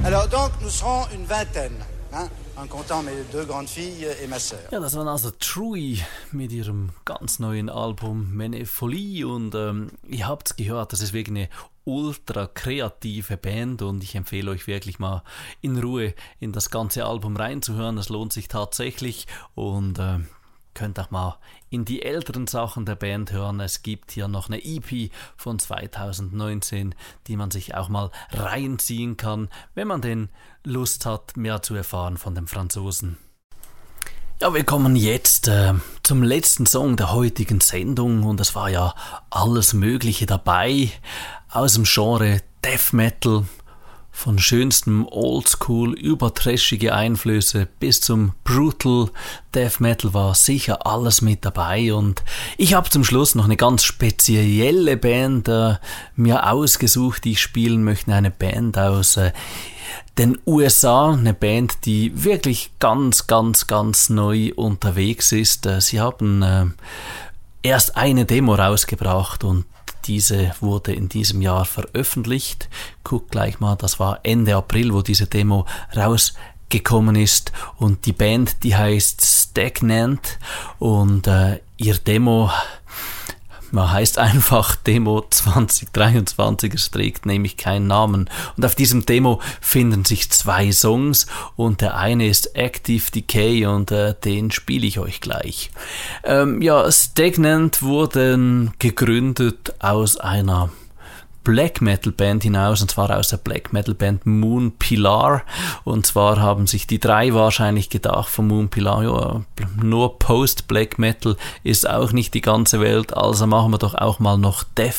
Alors donc, nous serons une vingtaine, hein, en comptant mes 2 grandes filles et ma sœur. Ja, das waren also Trui mit ihrem ganz neuen Album Menefolie und ihr habt's gehört, das ist wirklich eine ultra kreative Band und ich empfehle euch wirklich mal in Ruhe in das ganze Album reinzuhören, das lohnt sich tatsächlich und könnt auch mal in die älteren Sachen der Band hören. Es gibt hier noch eine EP von 2019, die man sich auch mal reinziehen kann, wenn man denn Lust hat, mehr zu erfahren von den Franzosen. Ja, wir kommen jetzt zum letzten Song der heutigen Sendung und es war ja alles Mögliche dabei aus dem Genre Death Metal, von schönstem Oldschool über trashige Einflüsse bis zum Brutal Death Metal war sicher alles mit dabei und ich habe zum Schluss noch eine ganz spezielle Band mir ausgesucht, die ich spielen möchte, eine Band aus den USA, eine Band, die wirklich ganz, ganz, ganz neu unterwegs ist. Sie haben erst eine Demo rausgebracht und diese wurde in diesem Jahr veröffentlicht. Guckt gleich mal, das war Ende April, wo diese Demo rausgekommen ist. Und die Band, die heißt Stagnant und ihr Demo heißt einfach Demo 2023, es trägt nämlich keinen Namen. Und auf diesem Demo finden sich 2 Songs und der eine ist Active Decay und den spiele ich euch gleich. Stagnant wurden gegründet aus einer Black Metal Band hinaus, und zwar aus der Black Metal Band Moon Pilar. Und zwar haben sich die 3 wahrscheinlich gedacht von Moon Pilar, ja, nur Post Black Metal ist auch nicht die ganze Welt, also machen wir doch auch mal noch Death